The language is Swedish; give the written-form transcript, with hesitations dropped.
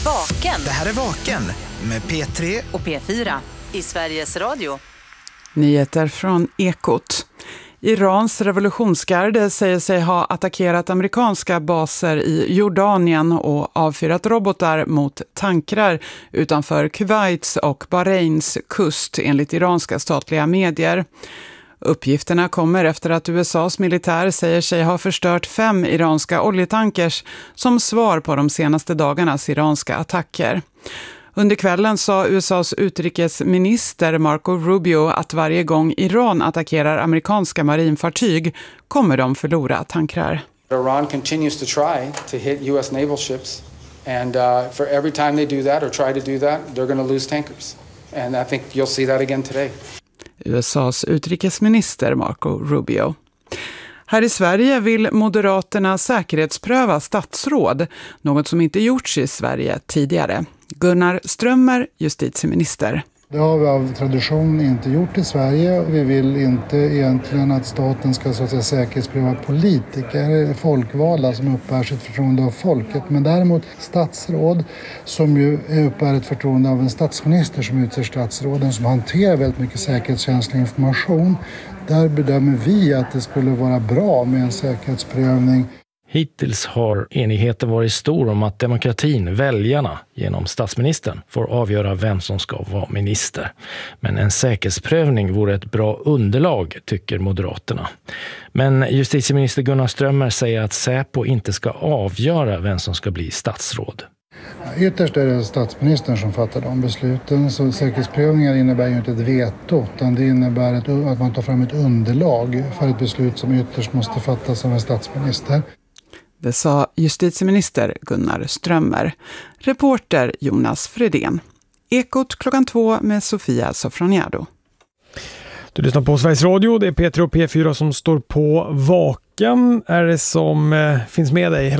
Vaken. Det här är Vaken med P3 och P4 i Sveriges Radio. Nyheter från Ekot. Irans revolutionsgarde säger sig ha attackerat amerikanska baser i Jordanien och avfyrat robotar mot tankrar utanför Kuwaits och Bahrains kust enligt iranska statliga medier. Uppgifterna kommer efter att USAs militär säger sig ha förstört 5 iranska oljetankers som svar på de senaste dagarnas iranska attacker. Under kvällen sa USAs utrikesminister Marco Rubio att varje gång Iran attackerar amerikanska marinfartyg kommer de förlora tankrar. Iran continues to try to hit US naval ships, and for every time they do that or try to do that, they're going to lose tankers. And I think you'll see that again today. USAs utrikesminister Marco Rubio. Här i Sverige vill Moderaterna säkerhetspröva statsråd, något som inte gjorts i Sverige tidigare. Gunnar Strömmer, justitieminister. Det har vi av tradition inte gjort i Sverige. Vi vill inte egentligen att staten ska så att säga säkerhetspröva politiker, folkvalda som uppbär sitt förtroende av folket. Men däremot statsråd som ju uppbär ett förtroende av en statsminister som utser statsråden som hanterar väldigt mycket säkerhetskänslig information. Där bedömer vi att det skulle vara bra med en säkerhetsprövning. Hittills har enigheten varit stor om att demokratin, väljarna, genom statsministern får avgöra vem som ska vara minister. Men en säkerhetsprövning vore ett bra underlag, tycker Moderaterna. Men justitieminister Gunnar Strömmer säger att Säpo inte ska avgöra vem som ska bli statsråd. Ytterst är det statsministern som fattar de besluten, så säkerhetsprövningar innebär ju inte ett veto, utan det innebär att man tar fram ett underlag för ett beslut som ytterst måste fattas av en statsminister. Det sa justitieminister Gunnar Strömmer. Reporter Jonas Fredén. Ekot 2:00 med Sofia Sofroniado. Du lyssnar på Sveriges Radio. Det är P3 och P4 som står på Vaken. Är det som finns med dig hela